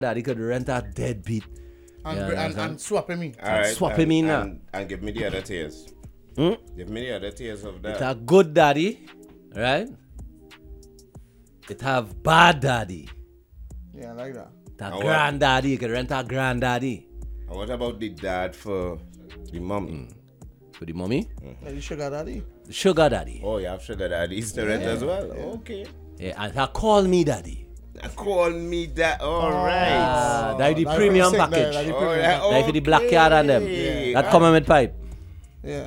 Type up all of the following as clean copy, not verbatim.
Daddy could rent a deadbeat. And swap him in. All right, swap him in now. And give me the other tiers. Give me the other tiers of that. It a good daddy, right? It have bad daddy. Yeah, I like that. That granddaddy, you can rent a granddaddy. And what about the dad for the mom? For the mommy? Like the sugar daddy. The sugar daddy. Oh, you have sugar daddies to rent as well? Yeah. Okay. Yeah, and that call me daddy. Call me that. All right. That is the Like premium for the sick, package. like the All premium right. package. That is for the black card and them. Okay. That come with pipe. Yeah.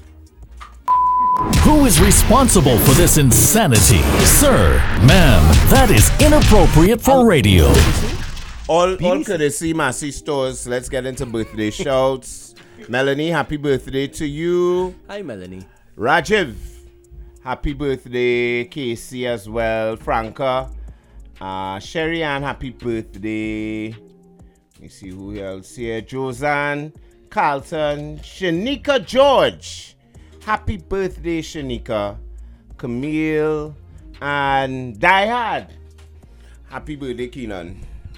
Who is responsible for this insanity? Sir, ma'am, that is inappropriate for radio. All courtesy Massey Stores. Let's get into birthday shouts. Melanie, happy birthday to you. Hi, Melanie. Rajiv, happy birthday. Casey as well. Franca. Sherry Ann, happy birthday. Let me see who else here. Josanne, Carlton, Shanika George. Happy birthday, Shanika. Camille and Diehard. Happy birthday, Keenan.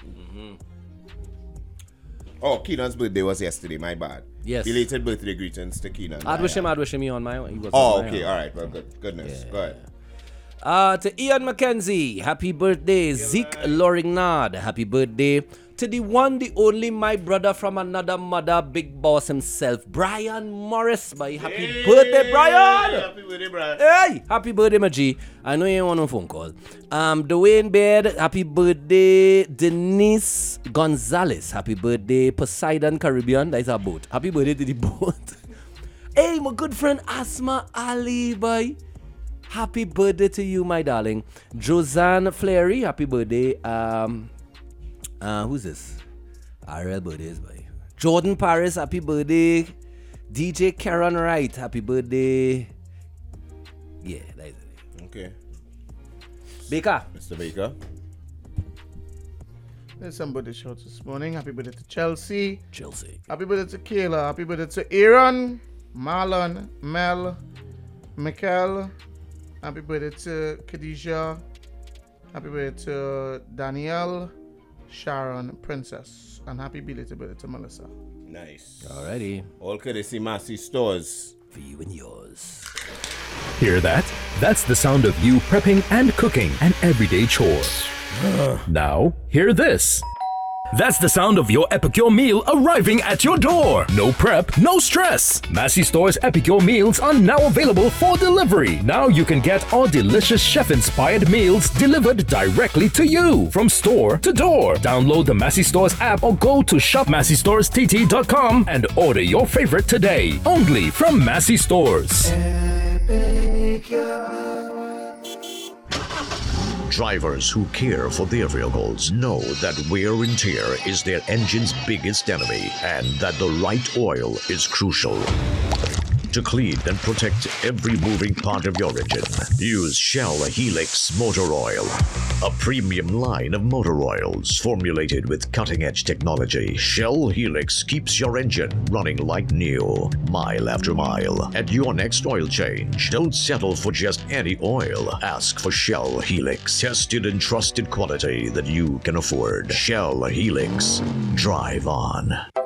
Oh, Keenan's birthday was yesterday, my bad. Yes. Belated birthday greetings to Keenan. I'd wish him me on my own. He was Oh, on my okay, own. all right. Well, good. Goodness. Go ahead. To Ian McKenzie, happy birthday. Zeke Loringnard, happy birthday. To the one, the only, my brother from another mother, big boss himself, Brian Morris, boy. Happy birthday, Brian! Happy birthday, Brian. Hey, happy birthday, my G. I know you ain't want no phone call. Dwayne Baird, happy birthday. Denise Gonzalez, happy birthday. Poseidon Caribbean, that is our boat. Happy birthday to the boat. Hey, my good friend Asma Ali, boy. Happy birthday to you, my darling. Josanne Fleury, happy birthday. Who's this? RL birthdays, boy. Jordan Paris, happy birthday. DJ Karen Wright, happy birthday. Yeah, that is it. Okay. Baker. Mr. Baker. There's somebody shouts this morning. Happy birthday to Chelsea. Chelsea. Happy birthday to Kayla. Happy birthday to Aaron, Marlon, Mel, Michael. Happy birthday to Khadijah. Happy birthday to Danielle, Sharon, Princess. And happy belated birthday to Melissa. Nice. Alrighty. All courtesy Massey Stores. For you and yours. Hear that? That's the sound of you prepping and cooking an everyday chore. Now, hear this. That's the sound of your Epicure meal arriving at your door. No prep, no stress. Massey Store's Epicure meals are now available for delivery. Now you can get our delicious chef-inspired meals delivered directly to you from store to door. Download the Massey Stores app or go to shopmasseystorest.com and order your favorite today. Only from Massey Stores. Drivers who care for their vehicles know that wear and tear is their engine's biggest enemy and that the right oil is crucial. To clean and protect every moving part of your engine, use Shell Helix Motor Oil, a premium line of motor oils formulated with cutting-edge technology. Shell Helix keeps your engine running like new, mile after mile. At your next oil change, don't settle for just any oil. Ask for Shell Helix, tested and trusted quality that you can afford. Shell Helix. Drive on.